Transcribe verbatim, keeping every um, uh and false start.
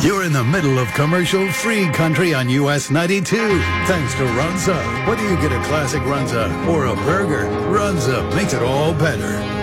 You're in the middle of commercial-free country on U S ninety-two. Thanks to Runza. Whether you get a classic Runza or a burger, Runza makes it all better.